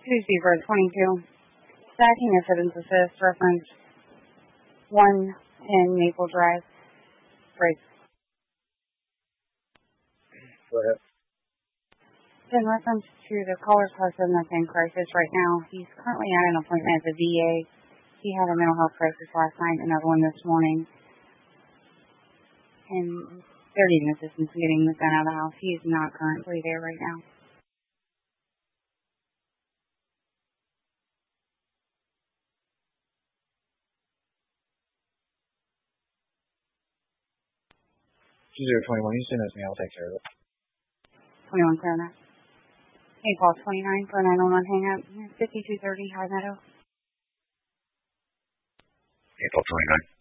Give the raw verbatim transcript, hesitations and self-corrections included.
Tuesday for twenty-two. Stacking evidence assist, reference one ten Maple Drive. Great. Go ahead. In reference to the caller's husband that's in crisis right now, he's currently at an appointment at the V A. He had a mental health crisis last night, another one this morning. And they're needing assistance in getting this done out of the house. He is not currently there right now. two zero two one, you send us me, I'll take care of it. twenty-one Clarinet. Hey, call twenty-nine for a nine one one hang up. fifty-two thirty High Meadow. Hey, call twenty-nine.